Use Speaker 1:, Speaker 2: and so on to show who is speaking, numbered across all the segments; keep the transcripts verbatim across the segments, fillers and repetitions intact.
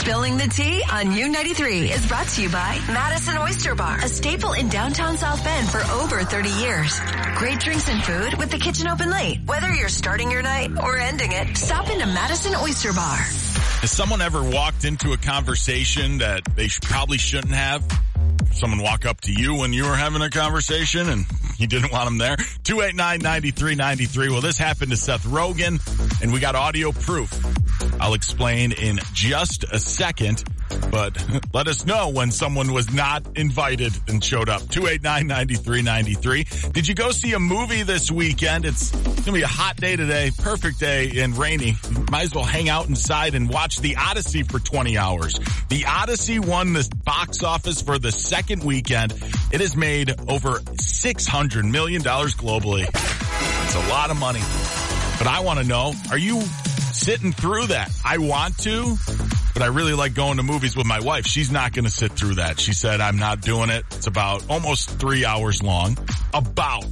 Speaker 1: Spilling the Tea on U ninety-three is brought to you by Madison Oyster Bar, a staple in downtown South Bend for over thirty years. Great drinks and food with the kitchen open late. Whether you're starting your night or ending it, stop into Madison Oyster Bar.
Speaker 2: Has someone ever walked into a conversation that they sh- probably shouldn't have? Someone walk up to you when you were having a conversation and you didn't want them there? two eight nine, nine three nine three. Well, this happened to Seth Rogen, and we got audio proof. I'll explain in just a second, but let us know when someone was not invited and showed up. two eight nine, nine three nine three. Did you go see a movie this weekend? It's going to be a hot day today, perfect day and rainy. Might as well hang out inside and watch The Odyssey for twenty hours. The Odyssey won the box office for the second weekend. It has made over six hundred million dollars globally. It's a lot of money. But I want to know, are you sitting through that? I want to, but I really like going to movies with my wife. She's not going to sit through that. She said, I'm not doing it. It's about almost three hours long. About.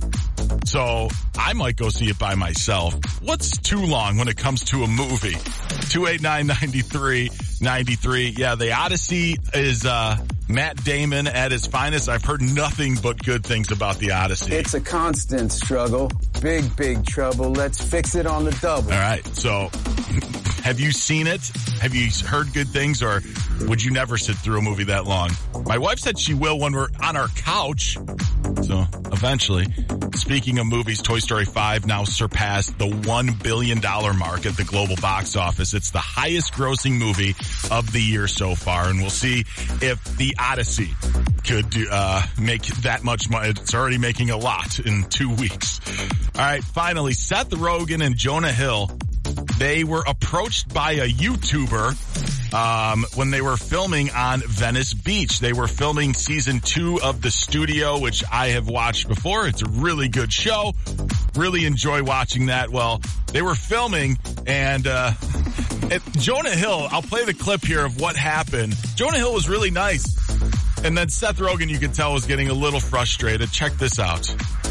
Speaker 2: So I might go see it by myself. What's too long when it comes to a movie? two eight nine, nine three nine three. Yeah, The Odyssey is uh Matt Damon at his finest. I've heard nothing but good things about The Odyssey.
Speaker 3: It's a constant struggle. Big, big trouble. Let's fix it on the double.
Speaker 2: All right. So have you seen it? Have you heard good things, or would you never sit through a movie that long? My wife said she will when we're on our couch. So eventually. Speaking of movies, Toy Story five now surpassed the one billion dollars mark at the global box office. It's the highest grossing movie of the year so far, and we'll see if The Odyssey could do, uh, make that much money. It's already making a lot in two weeks. All right, finally, Seth Rogen and Jonah Hill, they were approached by a YouTuber um, when they were filming on Venice Beach. They were filming season two of The Studio, which I have watched before. It's a really good show. Really enjoy watching that. Well, they were filming, and uh, it, Jonah Hill, I'll play the clip here of what happened. Jonah Hill was really nice. And then Seth Rogen, you could tell, was getting a little frustrated. Check this out.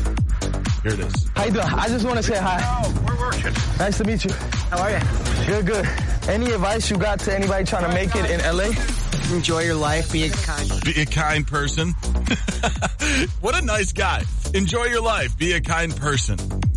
Speaker 2: Here it is.
Speaker 4: How you doing? I just want to say hi.
Speaker 5: Oh, we're working.
Speaker 4: Nice to meet you.
Speaker 5: How are you?
Speaker 4: Good, good. Any advice you got to anybody trying to make it in L A?
Speaker 5: Enjoy your life. Be a kind.
Speaker 2: Be a kind person. What a nice guy. Enjoy your life. Be a kind person.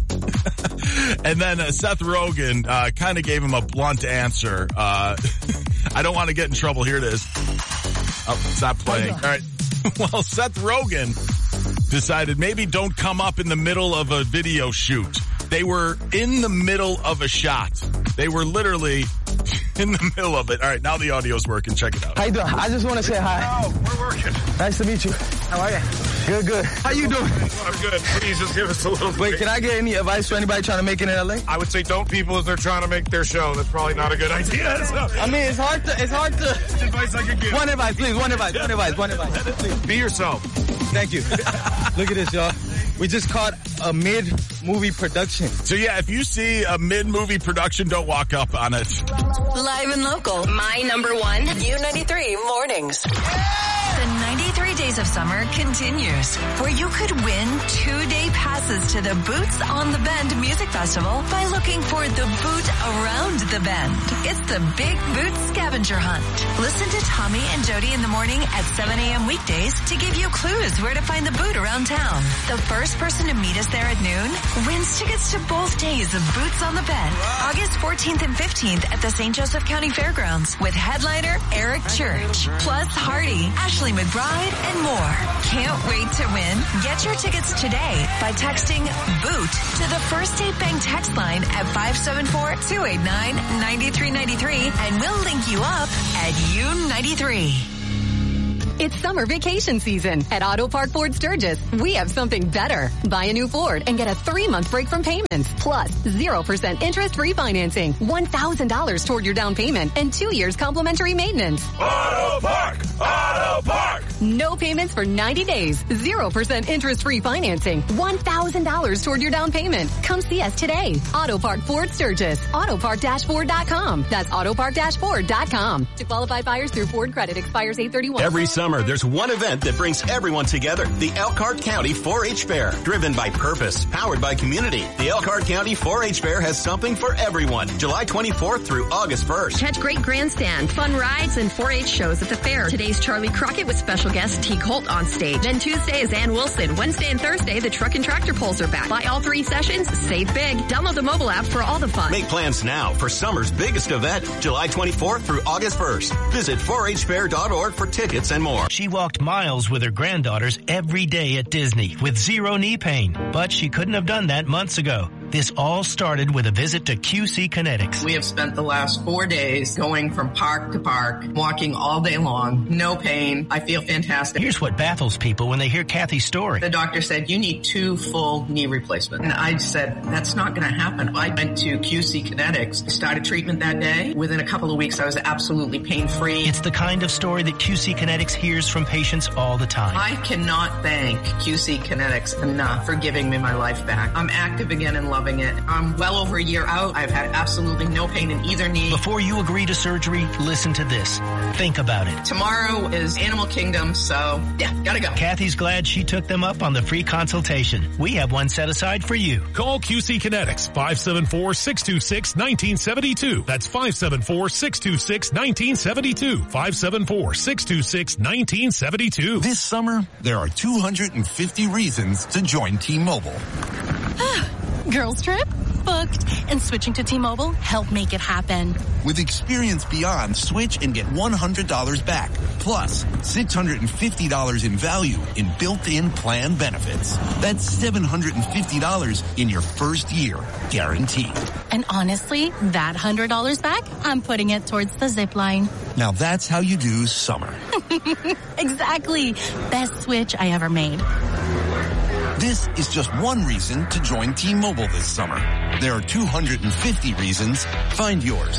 Speaker 2: And then uh, Seth Rogen uh, kind of gave him a blunt answer. Uh, I don't want to get in trouble. Here it is. Oh, stop playing. All right. Well, Seth Rogen decided maybe don't come up in the middle of a video shoot. They were in the middle of a shot. They were literally in the middle of it. All right, now the audio's working. Check it out.
Speaker 4: How you doing? I just want to say hi.
Speaker 5: Oh, we're working.
Speaker 4: Nice to meet you.
Speaker 5: How are you?
Speaker 4: Good, good. How you doing?
Speaker 5: I'm good. Please just give us a little
Speaker 4: Wait, can I get any advice for anybody trying to make it in L A?
Speaker 5: I would say don't people as they're trying to make their show. That's probably not a good idea. So.
Speaker 4: I mean, it's hard to, it's hard to.
Speaker 5: Advice I could give.
Speaker 4: One advice, please. One advice, one advice, one advice. Please.
Speaker 5: Be yourself.
Speaker 4: Thank you. Look at this, y'all. We just caught a mid-movie production.
Speaker 2: So yeah, if you see a mid-movie production, don't walk up on it.
Speaker 1: Live and local, my number one, U ninety-three Mornings. The ninety-three Days of Summer continues, where you could win two-day passes to the Boots on the Bend Music Festival by looking for the boot around the bend. It's the Big Boot Scavenger Hunt. Listen to Tommy and Jody in the morning at seven a.m. weekdays to give you clues where to find the boot around town. The first person to meet us there at noon wins tickets to both days of Boots on the Bend, August fourteenth and fifteenth at the Saint Joseph County Fairgrounds with headliner Eric Church, plus Hardy, Ashley McBride, and more. Can't wait to win? Get your tickets today by texting BOOT to the First State Bank text line at five seven four, two eight nine, nine three nine three, and we'll link you up at U ninety-three.
Speaker 6: It's summer vacation season. At Auto Park Ford Sturgis, we have something better. Buy a new Ford and get a three-month break from payments, plus zero percent interest-free financing, one thousand dollars toward your down payment, and two years complimentary maintenance.
Speaker 7: Auto Park! Auto Park!
Speaker 6: No payments for ninety days. zero percent interest-free financing. one thousand dollars toward your down payment. Come see us today. Auto Park Ford Sturgis. auto park dash ford dot com. That's auto park dash ford dot com. To qualified buyers through Ford Credit expires eight thirty-one.
Speaker 7: Every summer, there's one event that brings everyone together. The Elkhart County four H Fair. Driven by purpose, powered by community. The Elkhart County four H Fair has something for everyone. July twenty-fourth through August first.
Speaker 8: Catch great grandstand, fun rides, and four H shows at the fair. Today's Charlie Crockett with special guest Teague Holt on stage. Then Tuesday is Ann Wilson. Wednesday and Thursday, the truck and tractor pulls are back. Buy all three sessions, save big. Download the mobile app for all the fun.
Speaker 7: Make plans now for summer's biggest event, July twenty-fourth through August first. Visit four H fair dot org for tickets and more.
Speaker 9: She walked miles with her granddaughters every day at Disney with zero knee pain, but she couldn't have done that months ago. This all started with a visit to Q C Kinetics.
Speaker 10: We have spent the last four days going from park to park, walking all day long, no pain. I feel fantastic.
Speaker 9: Here's what baffles people when they hear Kathy's story.
Speaker 10: The doctor said, you need two full knee replacements. And I said, that's not going to happen. I went to Q C Kinetics, started treatment that day. Within a couple of weeks, I was absolutely pain-free.
Speaker 9: It's the kind of story that Q C Kinetics hears from patients all the time.
Speaker 10: I cannot thank Q C Kinetics enough for giving me my life back. I'm active again and loving it. I'm well over a year out. I've had absolutely no pain in either knee.
Speaker 9: Before you agree to surgery, listen to this. Think about it.
Speaker 10: Tomorrow is Animal Kingdom, so yeah, gotta go.
Speaker 9: Kathy's glad she took them up on the free consultation. We have one set aside for you.
Speaker 11: Call Q C Kinetics, five seven four, six two six, one nine seven two. That's five seven four, six two six, one nine seven two. five seven four, six two six, one nine seven two.
Speaker 12: This summer, there are two hundred fifty reasons to join T-Mobile.
Speaker 13: Girls trip? Booked. And switching to T-Mobile helped make it happen.
Speaker 12: With Experience Beyond, switch and get one hundred dollars back. Plus, six hundred fifty dollars in value in built-in plan benefits. That's seven hundred fifty dollars in your first year, guaranteed.
Speaker 13: And honestly, that one hundred dollars back, I'm putting it towards the zip line.
Speaker 12: Now that's how you do summer.
Speaker 13: Exactly. Best switch I ever made.
Speaker 12: This is just one reason to join T-Mobile this summer. There are two hundred fifty reasons. Find yours.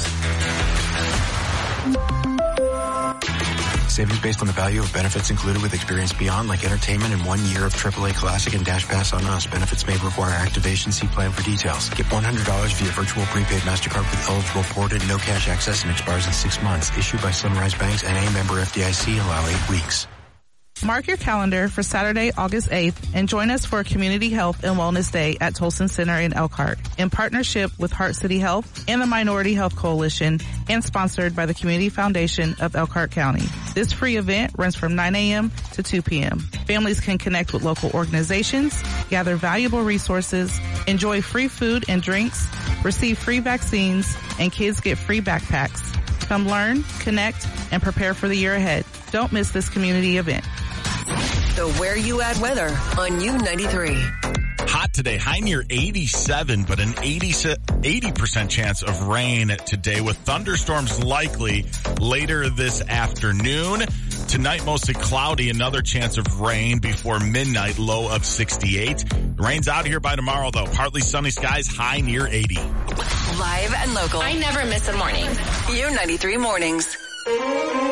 Speaker 14: Savings based on the value of benefits included with Experience Beyond, like entertainment and one year of triple A Classic and Dash Pass on us. Benefits may require activation. See plan for details. Get one hundred dollars via virtual prepaid MasterCard with eligible ported, no cash access, and expires in six months. Issued by Sunrise Banks and a member F D I C. Allow eight weeks.
Speaker 15: Mark your calendar for Saturday, August eighth, and join us for a Community Health and Wellness Day at Tolson Center in Elkhart, in partnership with Heart City Health and the Minority Health Coalition, and sponsored by the Community Foundation of Elkhart County. This free event runs from nine a.m. to two p.m. Families can connect with local organizations, gather valuable resources, enjoy free food and drinks, receive free vaccines, and kids get free backpacks. Come learn, connect, and prepare for the year ahead. Don't miss this community event.
Speaker 1: The Where You At weather on U ninety-three.
Speaker 2: Hot today, high near eighty-seven, but an eighty percent chance of rain today with thunderstorms likely later this afternoon. Tonight, mostly cloudy, another chance of rain before midnight, low of sixty-eight. Rain's out here by tomorrow, though. Partly sunny skies, high near eighty.
Speaker 1: Live and local.
Speaker 8: I never miss a morning.
Speaker 1: U ninety-three mornings.